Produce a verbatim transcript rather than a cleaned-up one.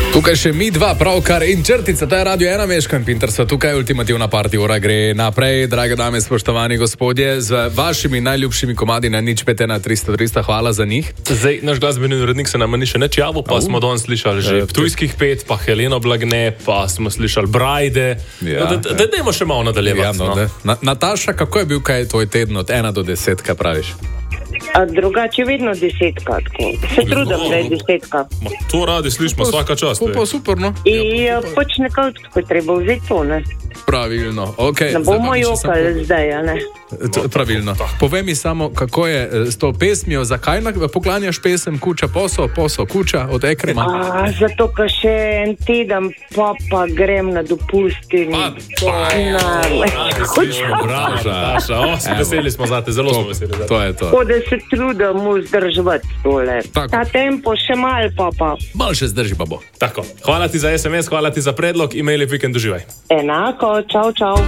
Tukaj še mi dva, pravkar in črtica, to je Radio ena Meško in Pinter, so tukaj ultimativna party ura gre naprej. Drage dame, spoštovani gospodje, z vašimi najljubšimi komadi na nič pet ena tristo tristo, hvala za njih. Zdaj, naš glasbeni urednik se nam ni še neč javil, pa uh. smo danes slišali že Ptujskih pet, pa Heleno Blagne, pa smo slišali Brajde. Ja, no, da, da, dajmo še malo nadaljevati. Ja, no, no. Na, Nataša, kako je bil kaj tvoj teden od ena do deset, kaj praviš? A drugače vedno desetka, tako. Se trudim, da je desetka. Ma, to radi slišimo vsaka čast. Pa super, no. In ja, pač nekako tako treba vzeti to, ne. Pravilno, okej. Ne bomo jokali zdaj, a ne. Pravilno. Povej mi samo, kako je s to pesmijo, zakaj poklanjaš pesem Kuča poso, poso kuča od Ekrema? A, zato, ker še en teden pa pa grem na dopust in... Pa, pa, Kuča. Bravo, Nataša, o, veseli smo zate, zelo smo veseli zate. To je to. Tako da se trudim vzdrževati tole. Ta tempo še mal pa pa. Mal še zdrži pa bo. Tako, hvala ti za es em es, hvala ti za predlog, imej lep vikend, uživaj. Enako, čau, čau.